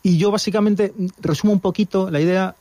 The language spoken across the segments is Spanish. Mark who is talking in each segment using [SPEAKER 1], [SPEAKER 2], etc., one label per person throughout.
[SPEAKER 1] Y yo básicamente resumo un poquito la idea.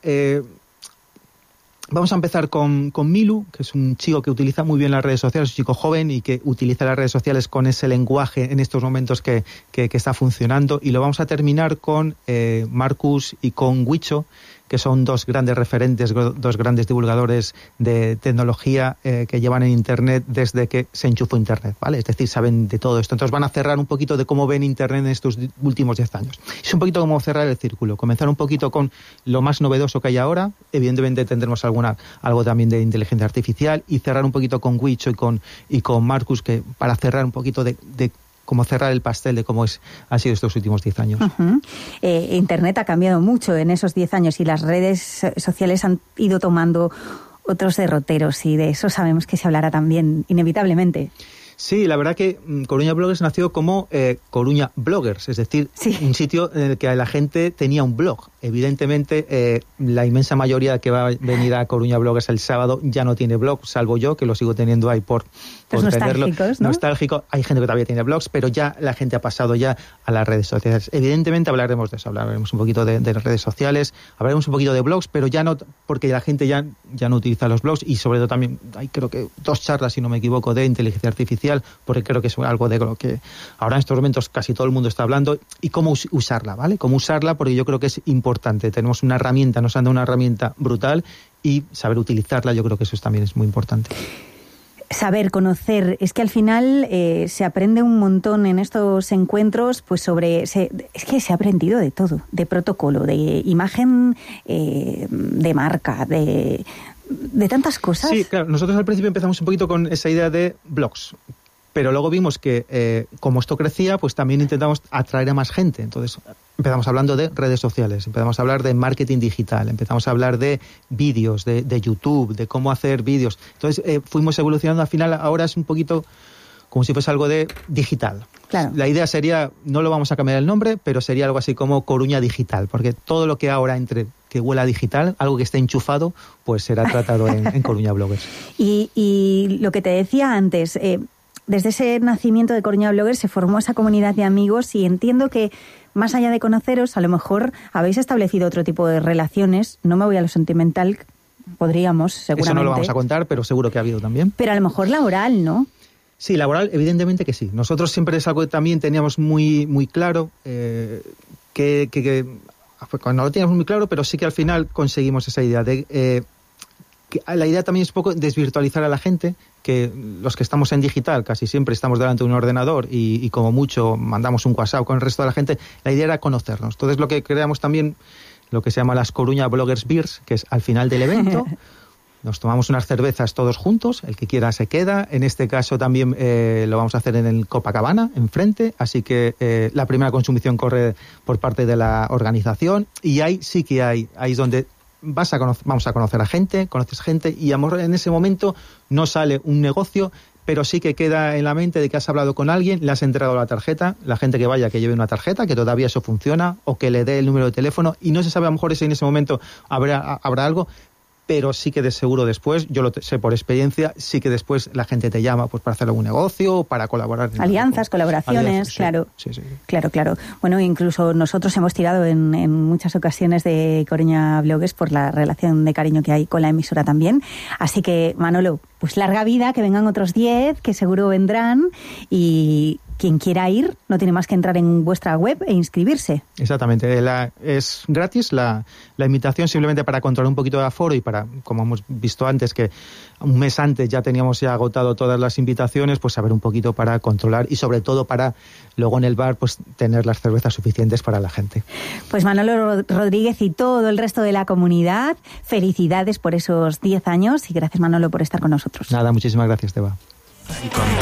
[SPEAKER 1] Vamos a empezar con Milu, que es un chico que utiliza muy bien las redes sociales, un chico joven y que utiliza las redes sociales con ese lenguaje en estos momentos que está funcionando. Y lo vamos a terminar con Marcus y con Wicho, que son dos grandes referentes, dos grandes divulgadores de tecnología que llevan en Internet desde que se enchufó Internet, ¿vale? Es decir, saben de todo esto. Entonces van a cerrar un poquito de cómo ven Internet en estos últimos 10 años. Es un poquito como cerrar el círculo, comenzar un poquito con lo más novedoso que hay ahora, evidentemente tendremos algo también de inteligencia artificial, y cerrar un poquito con Wicho y con Marcus, que para cerrar un poquito de cómo cerrar el pastel de cómo ha sido estos últimos 10 años.
[SPEAKER 2] Uh-huh. Internet ha cambiado mucho en esos 10 años y las redes sociales han ido tomando otros derroteros, y de eso sabemos que se hablará también inevitablemente.
[SPEAKER 1] Sí, la verdad que Coruña Bloggers nació como Coruña Bloggers, es decir, sí, un sitio en el que la gente tenía un blog. Evidentemente, la inmensa mayoría que va a venir a Coruña Bloggers el sábado ya no tiene blog, salvo yo, que lo sigo teniendo ahí por tenerlo.
[SPEAKER 2] ¿No?
[SPEAKER 1] Nostálgico. Hay gente que todavía tiene blogs, pero ya la gente ha pasado ya a las redes sociales. Evidentemente hablaremos de eso, hablaremos un poquito de las redes sociales, hablaremos un poquito de blogs, pero ya no, porque la gente ya no utiliza los blogs, y sobre todo también hay, creo que 2 charlas, si no me equivoco, de inteligencia artificial, porque creo que es algo de lo que ahora en estos momentos casi todo el mundo está hablando, y cómo usarla, ¿vale? Cómo usarla, porque yo creo que es importante. Tenemos una herramienta, nos han dado una herramienta brutal, y saber utilizarla, yo creo que eso también es muy importante.
[SPEAKER 2] Saber, conocer, es que al final se aprende un montón en estos encuentros, pues es que se ha aprendido de todo, de protocolo, de imagen, de marca, de tantas cosas.
[SPEAKER 1] Sí, claro, nosotros al principio empezamos un poquito con esa idea de blogs, pero luego vimos que como esto crecía, pues también intentamos atraer a más gente. Entonces empezamos hablando de redes sociales, empezamos a hablar de marketing digital, empezamos a hablar de vídeos, de YouTube, de cómo hacer vídeos. Entonces fuimos evolucionando. Al final ahora es un poquito como si fuese algo de digital.
[SPEAKER 2] Claro.
[SPEAKER 1] La idea sería, no lo vamos a cambiar el nombre, pero sería algo así como Coruña Digital, porque todo lo que ahora entre que huela a digital, algo que esté enchufado, pues será tratado en Coruña Bloggers.
[SPEAKER 2] Y lo que te decía antes, desde ese nacimiento de Coruña Bloggers se formó esa comunidad de amigos, y entiendo que más allá de conoceros, a lo mejor habéis establecido otro tipo de relaciones. No me voy a lo sentimental, podríamos, seguramente.
[SPEAKER 1] Eso no lo vamos a contar, pero seguro que ha habido también.
[SPEAKER 2] Pero a lo mejor laboral, ¿no?
[SPEAKER 1] Sí, laboral, evidentemente que sí. Nosotros siempre es algo que también teníamos muy, muy claro, que no lo teníamos muy claro, pero sí que al final conseguimos esa idea de... que la idea también es un poco desvirtualizar a la gente, que los que estamos en digital casi siempre estamos delante de un ordenador y como mucho mandamos un WhatsApp con el resto de la gente. La idea era conocernos. Entonces lo que creamos también, lo que se llama las Coruña Bloggers Beers, que es al final del evento, nos tomamos unas cervezas todos juntos, el que quiera se queda. En este caso también lo vamos a hacer en el Copacabana, enfrente, así que la primera consumición corre por parte de la organización, y ahí sí que ahí es donde vamos a conocer a gente, conoces gente, y a lo mejor en ese momento no sale un negocio, pero sí que queda en la mente de que has hablado con alguien, le has entregado la tarjeta, la gente que vaya que lleve una tarjeta, que todavía eso funciona, o que le dé el número de teléfono, y no se sabe a lo mejor si en ese momento habrá algo, pero sí que de seguro después, yo lo sé por experiencia, sí que después la gente te llama pues para hacer algún negocio, para colaborar.
[SPEAKER 2] Alianzas, colaboraciones,
[SPEAKER 1] sí,
[SPEAKER 2] claro.
[SPEAKER 1] Sí.
[SPEAKER 2] Claro. Bueno, incluso nosotros hemos tirado en muchas ocasiones de Coruña Bloggers por la relación de cariño que hay con la emisora también. Así que, Manolo, pues larga vida, que vengan otros 10, que seguro vendrán, y quien quiera ir no tiene más que entrar en vuestra web e inscribirse.
[SPEAKER 1] Exactamente, es gratis la invitación, simplemente para controlar un poquito de aforo, y para, como hemos visto antes, que un mes antes ya teníamos ya agotado todas las invitaciones, pues saber un poquito para controlar, y sobre todo para luego en el bar pues tener las cervezas suficientes para la gente.
[SPEAKER 2] Pues Manolo Rodríguez y todo el resto de la comunidad, felicidades por esos 10 años, y gracias, Manolo, por estar con nosotros.
[SPEAKER 1] Nada, muchísimas gracias, Teba.